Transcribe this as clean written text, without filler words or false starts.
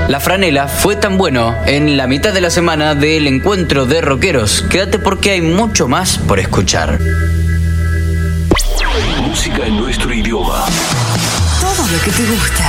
La franela fue tan bueno en la mitad de la semana del encuentro de rockeros. Quédate porque hay mucho más por escuchar. Música en nuestro idioma. Todo lo que te gusta.